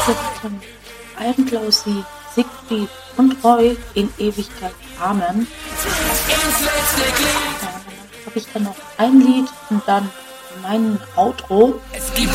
jetzt von Iron Clausy, Siegfried und Roy in Ewigkeit Amen. Ja, danach habe ich dann noch ein Lied und dann mein Outro.